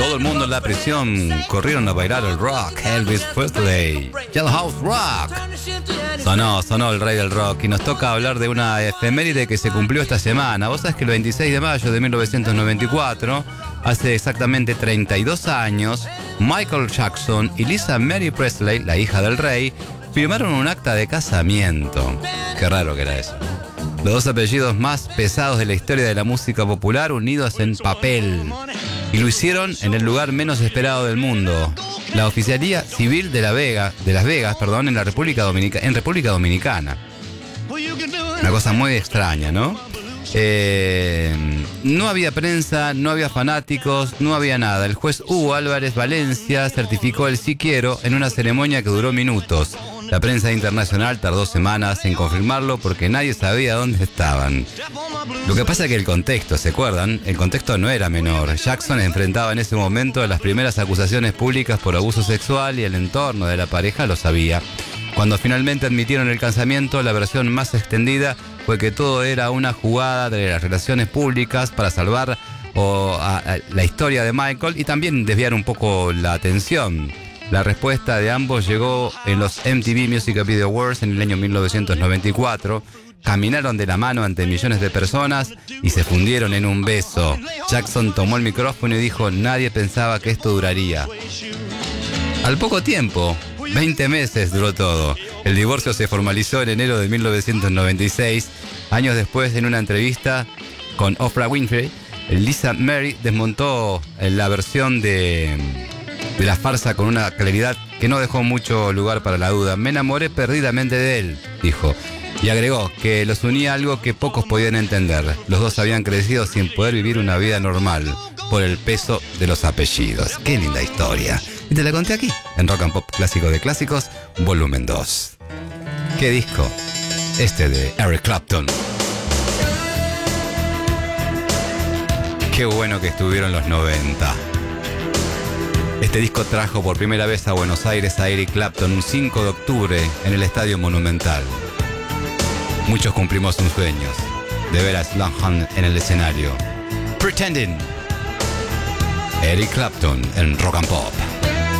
Todo el mundo en la prisión corrieron a bailar el rock. Elvis Presley, Jailhouse Rock. Sonó el rey del rock y nos toca hablar de una efeméride que se cumplió esta semana. Vos sabés que el 26 de mayo de 1994, hace exactamente 32 años, Michael Jackson y Lisa Mary Presley, la hija del rey, firmaron un acta de casamiento. Qué raro que era eso. Los dos apellidos más pesados de la historia de la música popular unidos en papel. Y lo hicieron en el lugar menos esperado del mundo, la Oficialía Civil de Las Vegas, en la República Dominicana. Una cosa muy extraña, ¿no? No había prensa, no había fanáticos, no había nada. El juez Hugo Álvarez Valencia certificó el sí quiero en una ceremonia que duró minutos. La prensa internacional tardó semanas en confirmarlo porque nadie sabía dónde estaban. Lo que pasa es que el contexto, ¿se acuerdan? El contexto no era menor. Jackson enfrentaba en ese momento las primeras acusaciones públicas por abuso sexual y el entorno de la pareja lo sabía. Cuando finalmente admitieron el casamiento, la versión más extendida fue que todo era una jugada de las relaciones públicas para salvar la historia de Michael y también desviar un poco la atención. La respuesta de ambos llegó en los MTV Music Video Awards en el año 1994. Caminaron de la mano ante millones de personas y se fundieron en un beso. Jackson tomó el micrófono y dijo: nadie pensaba que esto duraría. Al poco tiempo, 20 meses duró todo. El divorcio se formalizó en enero de 1996. Años después, en una entrevista con Oprah Winfrey, Lisa Mary desmontó la versión de la farsa con una claridad que no dejó mucho lugar para la duda. Me enamoré perdidamente de él, dijo. Y agregó que los unía algo que pocos podían entender. Los dos habían crecido sin poder vivir una vida normal por el peso de los apellidos. Qué linda historia. Y te la conté aquí, en Rock and Pop Clásico de Clásicos, volumen 2. ¿Qué disco? Este de Eric Clapton. Qué bueno que estuvieron los 90. Este disco trajo por primera vez a Buenos Aires a Eric Clapton un 5 de octubre en el Estadio Monumental. Muchos cumplimos sus sueños de ver a Slumhand en el escenario. Pretending. Eric Clapton en Rock and Pop.